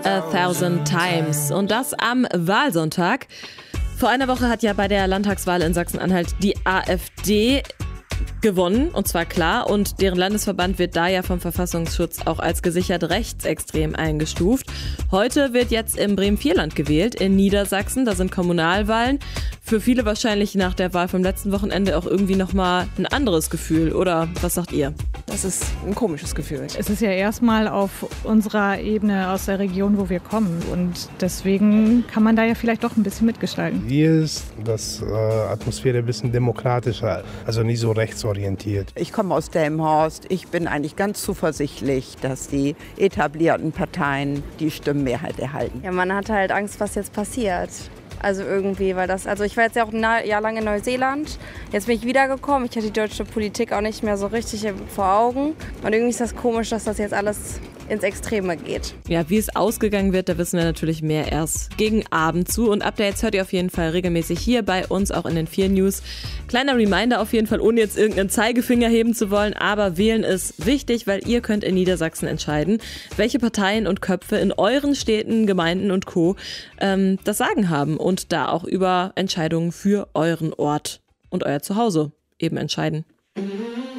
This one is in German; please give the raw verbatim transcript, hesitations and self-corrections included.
A Thousand Times. Und das am Wahlsonntag. Vor einer Woche hat ja bei der Landtagswahl in Sachsen-Anhalt die AfD gewonnen, und zwar klar, und deren Landesverband wird da ja vom Verfassungsschutz auch als gesichert rechtsextrem eingestuft. Heute wird jetzt im Bremen-Vierland gewählt, in Niedersachsen, da sind Kommunalwahlen. Für viele wahrscheinlich nach der Wahl vom letzten Wochenende auch irgendwie nochmal ein anderes Gefühl, oder was sagt ihr? Das ist ein komisches Gefühl. Es ist ja erstmal auf unserer Ebene aus der Region, wo wir kommen, und deswegen kann man da ja vielleicht doch ein bisschen mitgestalten. Hier ist das äh, Atmosphäre ein bisschen demokratischer, also nicht so rechtsorientiert. Ich komme aus Delmenhorst. Ich bin eigentlich ganz zuversichtlich, dass die etablierten Parteien die Stimmenmehrheit erhalten. Ja, man hat halt Angst, was jetzt passiert. Also irgendwie, weil das, also ich war jetzt ja auch ein Jahr lang in Neuseeland. Jetzt bin ich wiedergekommen. Ich hatte die deutsche Politik auch nicht mehr so richtig vor Augen. Und irgendwie ist das komisch, dass das jetzt alles ins Extreme geht. Ja, wie es ausgegangen wird, da wissen wir natürlich mehr erst gegen Abend zu. Und Updates hört ihr auf jeden Fall regelmäßig hier bei uns, auch in den vier News. Kleiner Reminder auf jeden Fall, ohne jetzt irgendeinen Zeigefinger heben zu wollen, aber wählen ist wichtig, weil ihr könnt in Niedersachsen entscheiden, welche Parteien und Köpfe in euren Städten, Gemeinden und Co. Ähm, das Sagen haben und da auch über Entscheidungen für euren Ort und euer Zuhause eben entscheiden.